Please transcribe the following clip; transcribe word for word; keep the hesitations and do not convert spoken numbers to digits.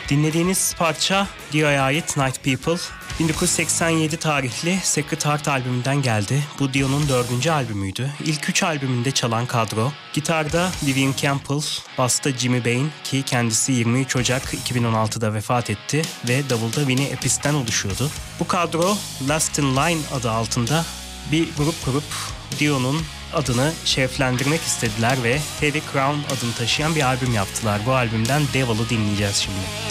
Dinlediğiniz parça Dio'ya ait Night People. bin dokuz yüz seksen yedi tarihli Sacred Heart albümünden geldi. Bu Dio'nun dördüncü albümüydü. İlk üç albümünde çalan kadro. Gitarda Vivian Campbell, basta Jimmy Bain ki kendisi yirmi üç Ocak iki bin on altıda vefat etti ve davulda Vinnie Apis'ten oluşuyordu. Bu kadro Last in Line adı altında bir grup kurup Dio'nun adını şereflendirmek istediler ve Heavy Crown adını taşıyan bir albüm yaptılar. Bu albümden Devil'ı dinleyeceğiz şimdi.